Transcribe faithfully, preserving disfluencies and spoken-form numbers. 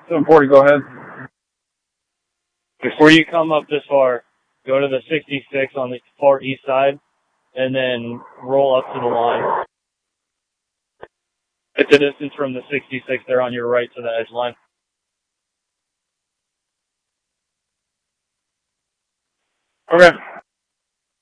seven forty, go ahead. Before you come up this far, go to the sixty-six on the far east side, and then roll up to the line. At the distance from the sixty-six, they're on your right to the edge line. Okay.